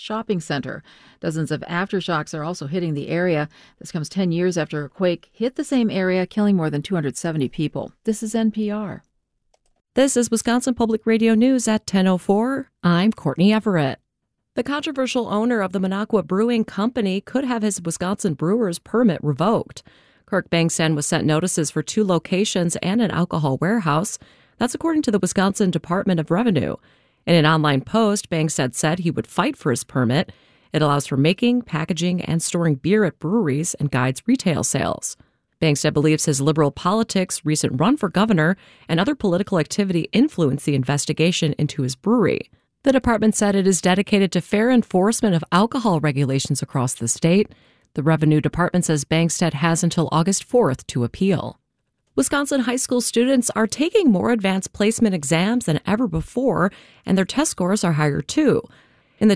shopping center. Dozens of aftershocks are also hitting the area. This comes 10 years after a quake hit the same area, killing more than 270 people. This is NPR. This is Wisconsin Public Radio News at 10:04. I'm Courtney Everett. The controversial owner of the Minocqua Brewing Company could have his Wisconsin brewer's permit revoked. Kirk Bengtstad was sent notices for 2 locations and an alcohol warehouse. That's according to the Wisconsin Department of Revenue. In an online post, Bengtstad said he would fight for his permit. It allows for making, packaging, and storing beer at breweries and guides retail sales. Bengtstad believes his liberal politics, recent run for governor, and other political activity influenced the investigation into his brewery. The department said it is dedicated to fair enforcement of alcohol regulations across the state. The Revenue Department says Bengtstad has until August 4th to appeal. Wisconsin high school students are taking more advanced placement exams than ever before, and their test scores are higher too. In the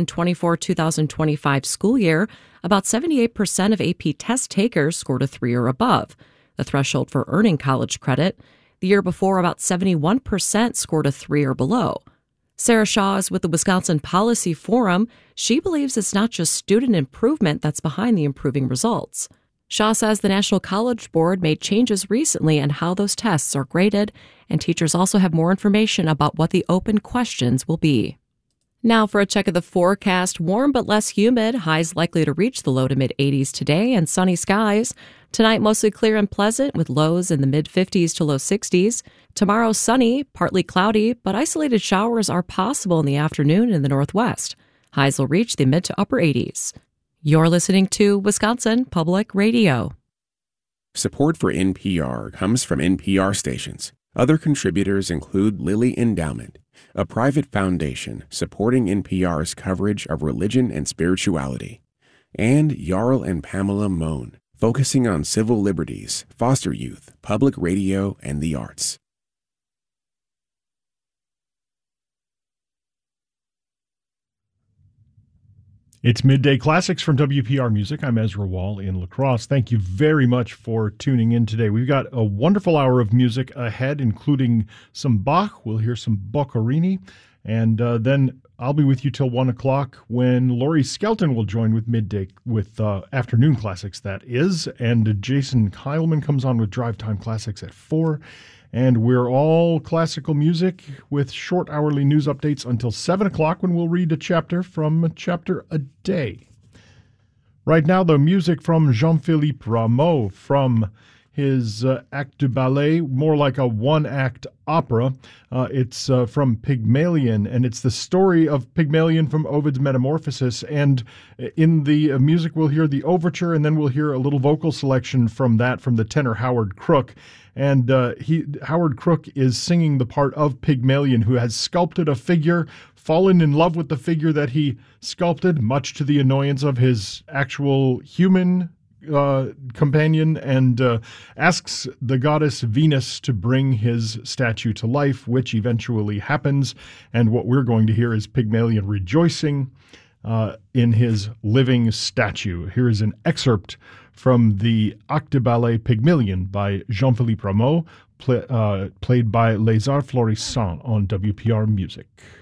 2024-2025 school year, about 78% of AP test takers scored a 3 or above, the threshold for earning college credit. The year before, about 71% scored a 3 or below. Sarah Shaw is with the Wisconsin Policy Forum. She believes it's not just student improvement that's behind the improving results. Shaw says the National College Board made changes recently on how those tests are graded, and teachers also have more information about what the open questions will be. Now for a check of the forecast. Warm but less humid. Highs likely to reach the low to mid-80s today, and sunny skies. Tonight, mostly clear and pleasant with lows in the mid-50s to low 60s. Tomorrow, sunny, partly cloudy, but isolated showers are possible in the afternoon in the northwest. Highs will reach the mid to upper 80s. You're listening to Wisconsin Public Radio. Support for NPR comes from NPR stations. Other contributors include Lilly Endowment, a private foundation supporting NPR's coverage of religion and spirituality, and Jarl and Pamela Mohn, focusing on civil liberties, foster youth, public radio, and the arts. It's Midday Classics from WPR Music. I'm Ezra Wall in La Crosse. Thank you very much for tuning in today. We've got a wonderful hour of music ahead, including some Bach. We'll hear some Boccherini. And then I'll be with you till 1 o'clock when Laurie Skelton will join with Midday, with Afternoon Classics, that is. And Jason Heilman comes on with Drive Time Classics at 4. And we're all classical music with short hourly news updates until 7 o'clock when we'll read a chapter from a chapter a day. Right now, the music from Jean-Philippe Rameau from his act de ballet, more like a one-act opera. It's from Pygmalion, and it's the story of Pygmalion from Ovid's Metamorphosis. And in the music, we'll hear the overture, and then we'll hear a little vocal selection from that from the tenor Howard Crook. And Howard Crook is singing the part of Pygmalion, who has sculpted a figure, fallen in love with the figure that he sculpted, much to the annoyance of his actual human companion, and asks the goddess Venus to bring his statue to life, which eventually happens. And what we're going to hear is Pygmalion rejoicing in his living statue. Here is an excerpt from the Acte de Ballet Pygmalion by Jean-Philippe Rameau, played by Les Arts Florissants on WPR Music.